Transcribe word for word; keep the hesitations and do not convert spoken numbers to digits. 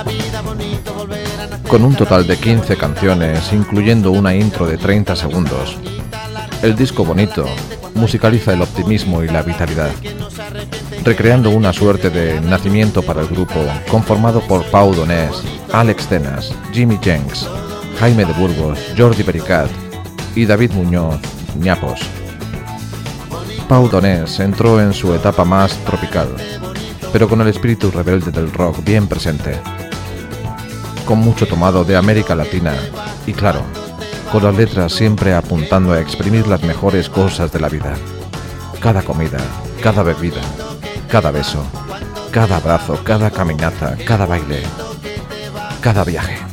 Con un total de quince canciones, incluyendo una intro de treinta segundos, el disco Bonito musicaliza el optimismo y la vitalidad, recreando una suerte de nacimiento para el grupo conformado por Pau Donés, Àlex Tenas, Jimmy Jenks, Jaime de Burgos, Jordi Pericat y David Muñoz, ñapos. Pau Donés entró en su etapa más tropical, pero con el espíritu rebelde del rock bien presente, con mucho tomado de América Latina y, claro, con las letras siempre apuntando a exprimir las mejores cosas de la vida. Cada comida, cada bebida, cada beso, cada abrazo, cada caminata, cada baile, cada viaje.